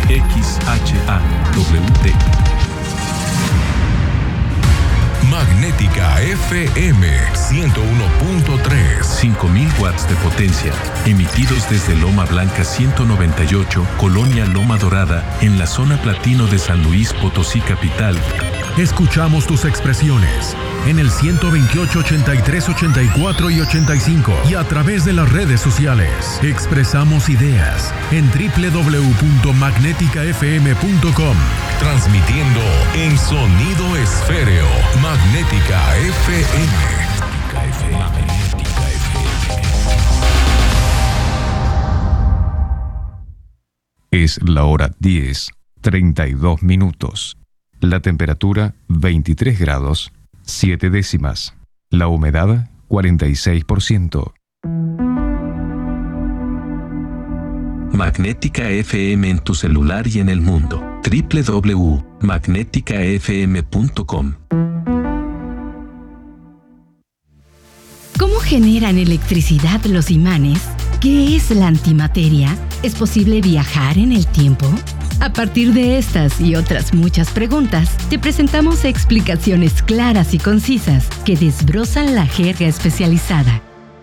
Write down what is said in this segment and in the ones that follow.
Magnética FM 101.3. 5000 watts de potencia, emitidos desde Loma Blanca 198, Colonia Loma Dorada, en la zona platino de San Luis Potosí capital. Escuchamos tus expresiones en el 128, 83, 84 y 85 y a través de las redes sociales. Expresamos ideas en www.magneticafm.com. Transmitiendo en sonido esféreo. Magnética FM. Magnética FM. Es la hora 10:32 minutos. La temperatura 23 grados 7 décimas. La humedad 46%. Magnética FM en tu celular y en el mundo. www.magneticafm.com. ¿Cómo generan electricidad los imanes? ¿Qué es la antimateria? ¿Es posible viajar en el tiempo? A partir de estas y otras muchas preguntas, te presentamos explicaciones claras y concisas que desbrozan la jerga especializada.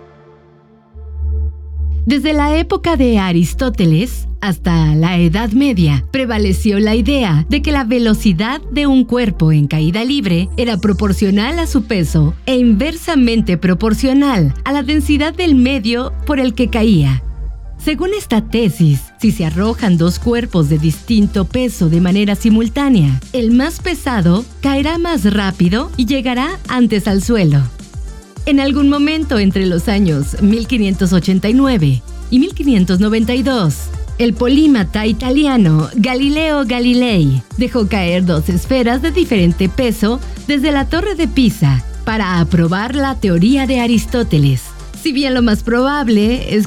Desde la época de Aristóteles hasta la Edad Media, prevaleció la idea de que la velocidad de un cuerpo en caída libre era proporcional a su peso e inversamente proporcional a la densidad del medio por el que caía. Según esta tesis, si se arrojan dos cuerpos de distinto peso de manera simultánea, el más pesado caerá más rápido y llegará antes al suelo. En algún momento entre los años 1589 y 1592, el polímata italiano Galileo Galilei dejó caer dos esferas de diferente peso desde la Torre de Pisa para aprobar la teoría de Aristóteles. Si bien lo más probable es